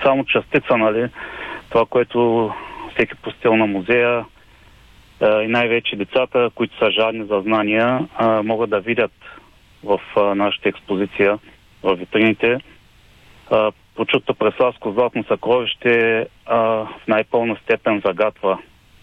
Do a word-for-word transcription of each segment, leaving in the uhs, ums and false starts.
само частица, нали, това, което всеки посетител на музея а, и най-вече децата, които са жадни за знания, а, могат да видят в а, нашата експозиция, в витрините. А, прочутото преславско златно съкровище а, в най-пълна степен загатва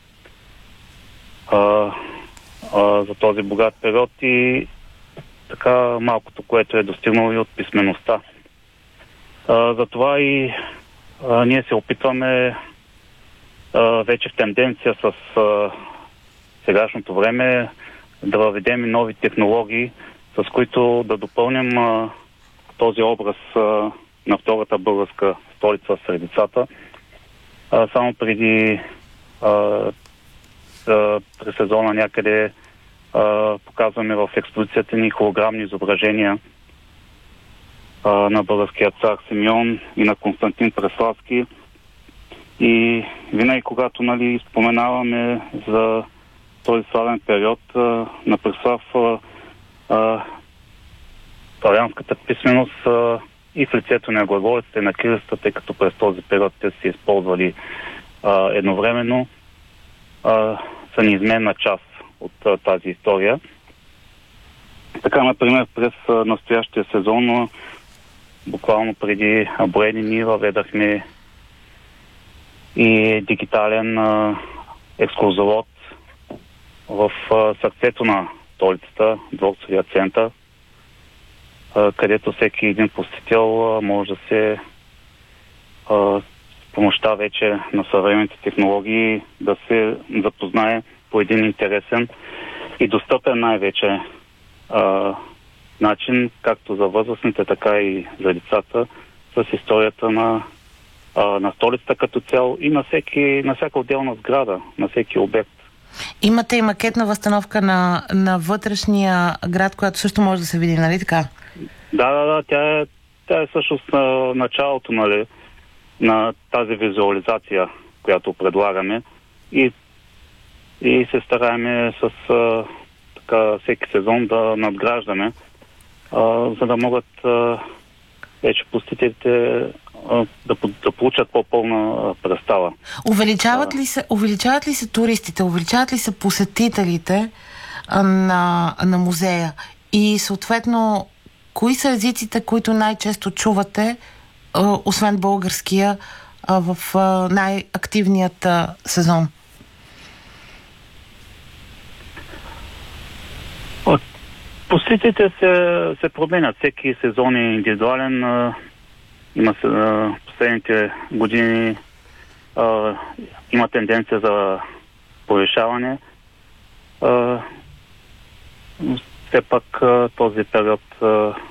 а, а, за този богат период и така малкото, което е достигнало и от писмеността. А, затова и а, ние се опитваме а, вече в тенденция с а, сегашното време да въведем и нови технологии, с които да допълним а, този образ а, на втората българска столица сред децата. А, само преди а, а, през сезона някъде а, показваме в експозицията ни холограмни изображения а, на българския цар Симеон и на Константин Преславски. И винаги, когато, нали, споменаваме за този славен период а, на Преслав, а, а, славянската писменост а, и в лицето на глаголицата и на кирилицата, тъй като през този период те са използвали а, едновременно, а, са неизменна част от а, тази история. Така, например, през а, настоящия сезон, а, буквално преди броени дни, въведахме и дигитален а, екскурзовод в а, сърцето на столицата, Дворцовия център, а, където всеки един посетител а, може да се а, с помощта вече на съвременните технологии да се запознае по един интересен и достъпен най-вече а, начин, както за възрастните, така и за децата, с историята на, а, на столицата като цяло и на, всеки, на всяка отделна сграда, на всеки обект. Имате и макетна възстановка на, на вътрешния град, която също може да се види, нали така? Да, да, да. Тя е, тя е всъщност на началото, нали, на тази визуализация, която предлагаме. И, и се стараем с а, така, всеки сезон да надграждаме, а, за да могат а, вече посетителите а, да, да получат по-пълна представа. Увеличават ли се, увеличават ли се туристите, увеличават ли се посетителите а, на, на музея? И съответно, кои са езиците, които най-често чувате, а, освен българския, а, в а, най-активният а, сезон? Посетителите се, се променят. Всеки сезон е индивидуален. А, има се, а, последните години а, има тенденция за повишаване. А, все пак а, този период а,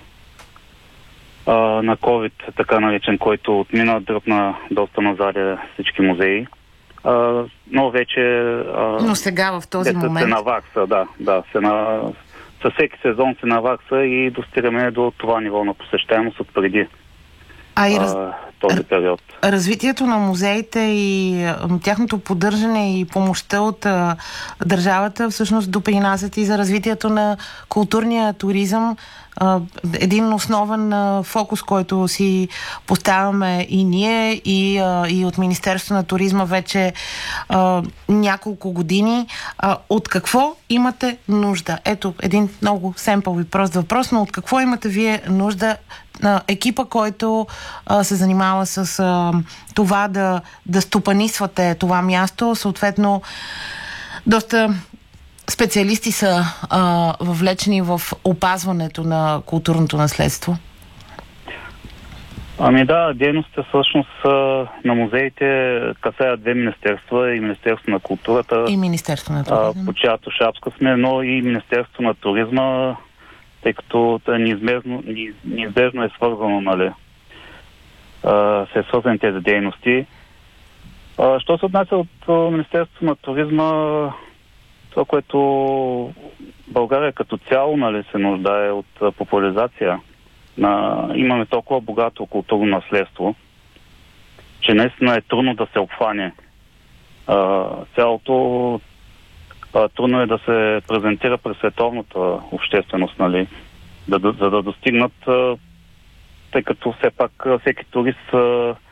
а, на COVID, така наречен, който отмина, дръпна доста назаде всички музеи. А, но вече а, но сега в този момент се навакса, да, да, се на със всеки сезон се навакса и достигаме до това ниво на посещаемост от преди а и раз... а, този период. Развитието на музеите и тяхното поддържане и помощта от а, държавата всъщност допринасят и за развитието на културния туризъм. А, един основен а, фокус, който си поставяме и ние, и, а, и от Министерството на туризма вече а, няколко години. А, от какво имате нужда? Ето, един много семпъл и прост въпрос, но от какво имате вие нужда на екипа, който а, се занимава с а, това да, да стопанисвате това място? Съответно, доста специалисти са а, въвлечени в опазването на културното наследство? Ами да, дейностите всъщност на музеите касаят две министерства, и Министерство на културата, и Министерство на туризма, по чиято шапка сме, но и Министерство на туризма, тъй като е неизбежно, неизбежно е свързано, нали, се е свързани тези дейности. А, що се отнася от Министерство на туризма, това, което България като цяло, нали, се нуждае от популяризация. На... Имаме толкова богато културно наследство, че наистина е трудно да се обхване. А, цялото а, трудно е да се презентира през световната общественост, нали, да, да, за да достигнат, а, тъй като все пак всеки турист а,